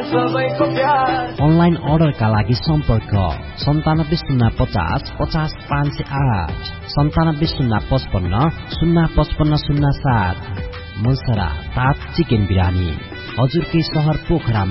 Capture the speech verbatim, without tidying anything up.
Online अर्डरका लागि सम्पर्क सन्तानब्बे शून्य पचास पचास पाँच सय आठ सन्तानब्बे शून्य पचपन्न शून्य पचपन्न शून्य सात। मुलसरा ताज चिकन बिरानी हजुरकै सहर पोखरामा